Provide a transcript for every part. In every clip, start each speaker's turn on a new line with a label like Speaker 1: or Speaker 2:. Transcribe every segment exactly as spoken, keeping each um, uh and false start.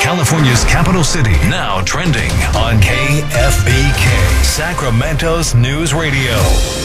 Speaker 1: California's capital city, now trending on K F B K, Sacramento's News Radio.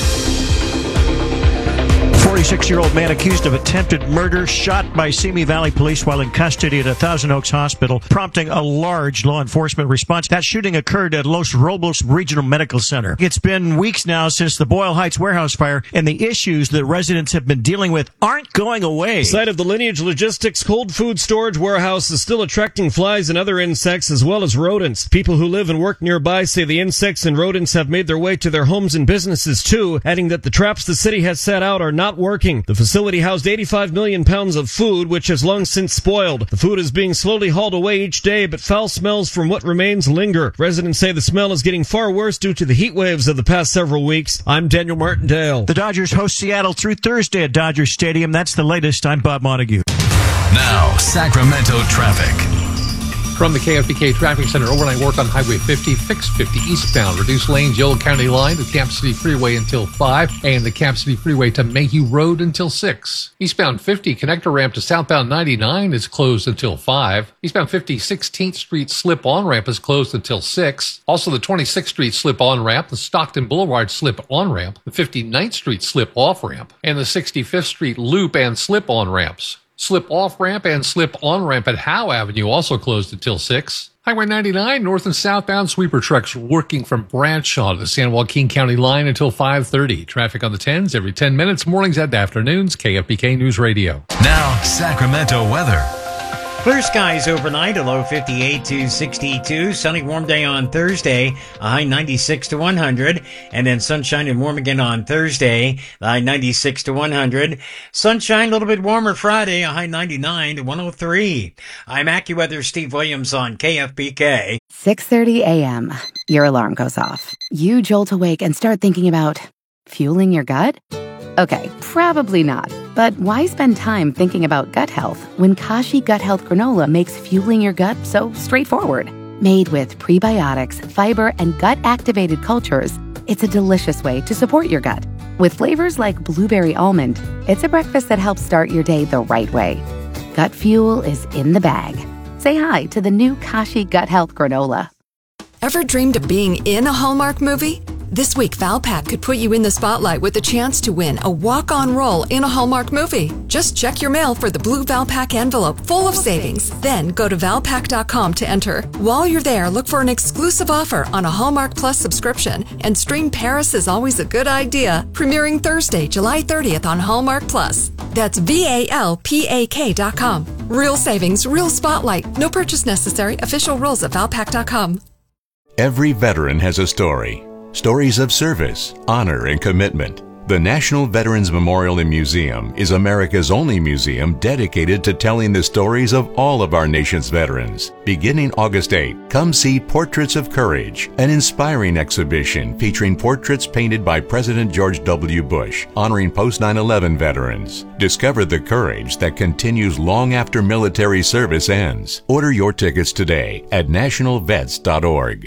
Speaker 2: forty-six-year-old man accused of attempted murder shot by Simi Valley police while in custody at a Thousand Oaks hospital, prompting a large law enforcement response. That shooting occurred at Los Robles Regional Medical Center. It's been weeks now since the Boyle Heights warehouse fire, and the issues that residents have been dealing with aren't going away.
Speaker 3: The site of the Lineage Logistics cold food storage warehouse is still attracting flies and other insects as well as rodents. People who live and work nearby say the insects and rodents have made their way to their homes and businesses too, adding that the traps the city has set out are not working. The facility housed eighty-five million pounds of food, which has long since spoiled. The food is being slowly hauled away each day, but foul smells from what remains linger. Residents say the smell is getting far worse due to the heat waves of the past several weeks. I'm Daniel Martindale.
Speaker 2: The Dodgers host Seattle through Thursday at Dodger Stadium. That's the latest. I'm Bob Montague.
Speaker 1: Now, Sacramento traffic.
Speaker 4: From the K F B K Traffic Center, overnight work on Highway fifty, fix fifty eastbound. Reduce lanes, Yolo County line to Camp City Freeway until five, and the Camp City Freeway to Mayhew Road until six. Eastbound fifty, connector ramp to southbound ninety-nine is closed until five. Eastbound fifty, sixteenth Street slip-on ramp is closed until six. Also, the twenty-sixth Street slip-on ramp, the Stockton Boulevard slip-on ramp, the fifty-ninth Street slip-off ramp, and the sixty-fifth Street loop and slip-on ramps. Slip-off ramp and slip-on ramp at Howe Avenue also closed until six. Highway ninety-nine, north and southbound sweeper trucks working from Bradshaw to the San Joaquin County line until five thirty. Traffic on the tens every ten minutes, mornings and afternoons, K F B K News Radio.
Speaker 1: Now, Sacramento weather.
Speaker 5: Clear skies overnight, a low fifty-eight to sixty-two. Sunny, warm day on Thursday, a high ninety-six to one hundred. And then sunshine and warm again on Thursday, a high ninety-six to one hundred. Sunshine, a little bit warmer Friday, a high ninety-nine to one oh three. I'm AccuWeather Steve Williams on K F B K.
Speaker 6: six thirty a.m. Your alarm goes off. You jolt awake and start thinking about fueling your gut? Okay, probably not. But why spend time thinking about gut health when Kashi Gut Health Granola makes fueling your gut so straightforward? Made with prebiotics, fiber, and gut-activated cultures, it's a delicious way to support your gut. With flavors like blueberry almond, it's a breakfast that helps start your day the right way. Gut fuel is in the bag. Say hi to the new Kashi Gut Health Granola.
Speaker 7: Ever dreamed of being in a Hallmark movie? This week, Valpak could put you in the spotlight with a chance to win a walk-on role in a Hallmark movie. Just check your mail for the blue Valpak envelope full of savings. Then go to valpak dot com to enter. While you're there, look for an exclusive offer on a Hallmark Plus subscription. And stream Paris is Always a Good Idea, premiering Thursday, July thirtieth on Hallmark Plus. That's V A L P A K dot com. Real savings, real spotlight. No purchase necessary. Official rules at valpak dot com.
Speaker 8: Every veteran has a story. Stories of service, honor, and commitment. The National Veterans Memorial and Museum is America's only museum dedicated to telling the stories of all of our nation's veterans. Beginning August eighth, come see Portraits of Courage, an inspiring exhibition featuring portraits painted by President George W. Bush, honoring post nine eleven veterans. Discover the courage that continues long after military service ends. Order your tickets today at national vets dot org.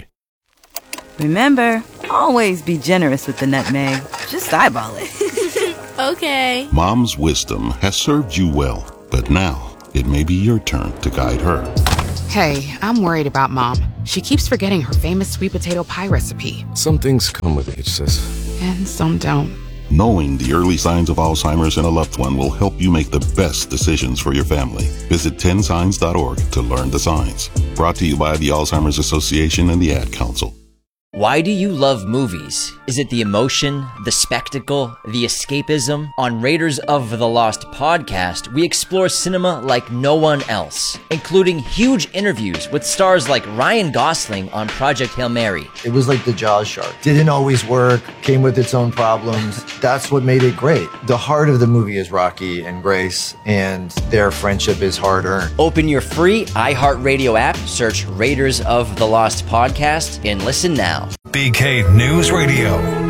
Speaker 9: Remember, always be generous with the nutmeg. Just eyeball it.
Speaker 10: Okay.
Speaker 11: Mom's wisdom has served you well, but now it may be your turn to guide her.
Speaker 12: Hey, I'm worried about Mom. She keeps forgetting her famous sweet potato pie recipe.
Speaker 13: Some things come with age, sis.
Speaker 12: And some don't.
Speaker 11: Knowing the early signs of Alzheimer's in a loved one will help you make the best decisions for your family. Visit ten signs dot org to learn the signs. Brought to you by the Alzheimer's Association and the Ad Council.
Speaker 14: Why do you love movies? Is it the emotion, the spectacle, the escapism? On Raiders of the Lost podcast, we explore cinema like no one else, including huge interviews with stars like Ryan Gosling on Project Hail Mary.
Speaker 15: It was like the Jaws shark. Didn't always work, came with its own problems. That's what made it great. The heart of the movie is Rocky and Grace, and their friendship is hard-earned.
Speaker 14: Open your free iHeartRadio app, search Raiders of the Lost podcast, and listen now.
Speaker 1: B K News Radio.